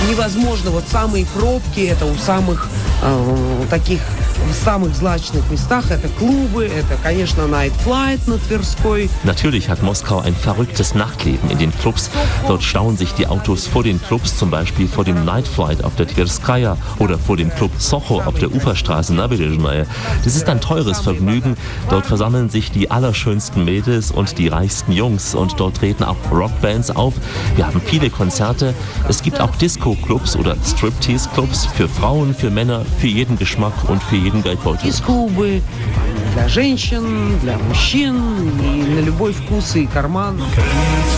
невозможно. Вот самые пробки, это у самых таких, в самых злачных местах. Это клубы, это, конечно, Night Flight на Tverской. Natürlich hat Moskau ein verrücktes Nachtleben in den Clubs. Dort stauen sich die Autos vor den Clubs, zum Beispiel vor dem Night Flight auf der Tverskaya oder vor dem Club Socho auf der Uferstraße Naberezhnaya. Das ist ein teures Vergnügen. Dort versammeln sich die allerschönsten Mädels und die reichsten Jungs und dort treten auch Rockbands auf. Wir haben viele Konzerte. Es gibt auch Disco-Clubs oder Striptease-Clubs für Frauen, für Männer, für jeden Geschmack und für jeden Geldbeutel. Клубы для женщин, для мужчин, и на любой вкус и карман.